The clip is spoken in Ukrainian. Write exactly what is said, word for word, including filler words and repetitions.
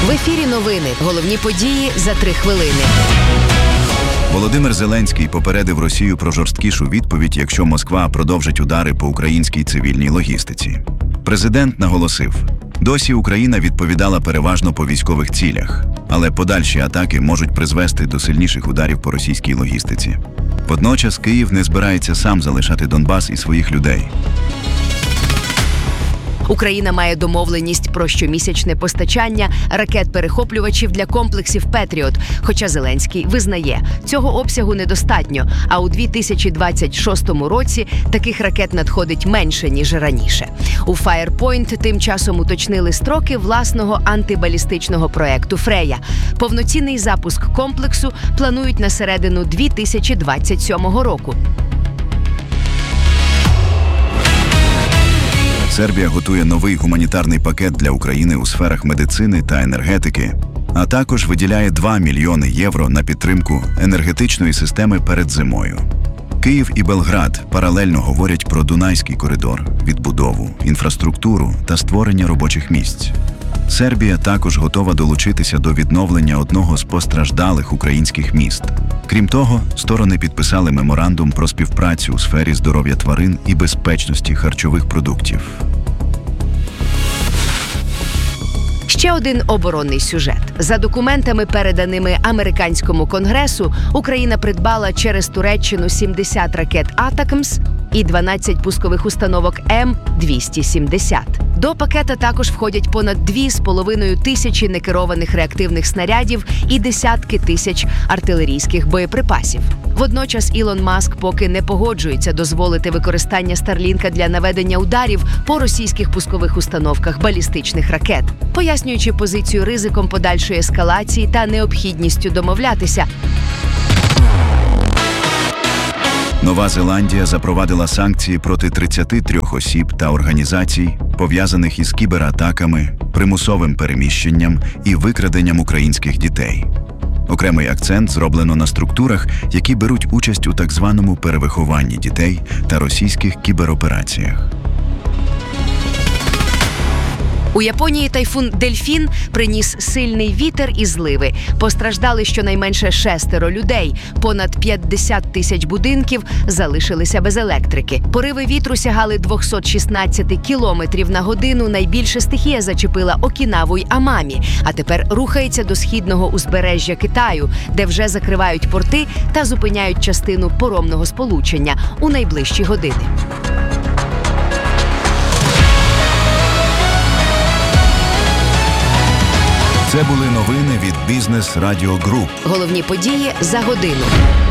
В ефірі новини. Головні події за три хвилини. Володимир Зеленський попередив Росію про жорсткішу відповідь, якщо Москва продовжить удари по українській цивільній логістиці. Президент наголосив, досі Україна відповідала переважно по військових цілях, але подальші атаки можуть призвести до сильніших ударів по російській логістиці. Водночас Київ не збирається сам залишати Донбас і своїх людей. Україна має домовленість про щомісячне постачання ракет-перехоплювачів для комплексів «Петріот», хоча Зеленський визнає, цього обсягу недостатньо, а у дві тисячі двадцять шостому році таких ракет надходить менше, ніж раніше. У Firepoint тим часом уточнили строки власного антибалістичного проекту «Фрея». Повноцінний запуск комплексу планують на середину дві тисячі двадцять сьомого року. Сербія готує новий гуманітарний пакет для України у сферах медицини та енергетики, а також виділяє два мільйони євро на підтримку енергетичної системи перед зимою. Київ і Белград паралельно говорять про Дунайський коридор, відбудову, інфраструктуру та створення робочих місць. Сербія також готова долучитися до відновлення одного з постраждалих українських міст. Крім того, сторони підписали меморандум про співпрацю у сфері здоров'я тварин і безпечності харчових продуктів. Ще один оборонний сюжет. За документами, переданими американському конгресу, Україна придбала через Туреччину сімдесят ракет «Атакмс» і дванадцять пускових установок М двісті сімдесят. До пакета також входять понад дві з половиною тисячі некерованих реактивних снарядів і десятки тисяч артилерійських боєприпасів. Водночас Ілон Маск поки не погоджується дозволити використання Старлінка для наведення ударів по російських пускових установках балістичних ракет, пояснюючи позицію ризиком подальшої ескалації та необхідністю домовлятися. Нова Зеландія запровадила санкції проти тридцяти трьох осіб та організацій, пов'язаних із кібератаками, примусовим переміщенням і викраденням українських дітей. Окремий акцент зроблено на структурах, які беруть участь у так званому перевихованні дітей та російських кіберопераціях. У Японії тайфун «Дельфін» приніс сильний вітер і зливи. Постраждали щонайменше шестеро людей. Понад п'ятдесят тисяч будинків залишилися без електрики. Пориви вітру сягали двісті шістнадцять кілометрів на годину. Найбільше стихія зачепила Окінаву й Амамі. А тепер рухається до східного узбережжя Китаю, де вже закривають порти та зупиняють частину паромного сполучення у найближчі години. Це були новини від Бізнес Радіо Груп. Головні події за годину.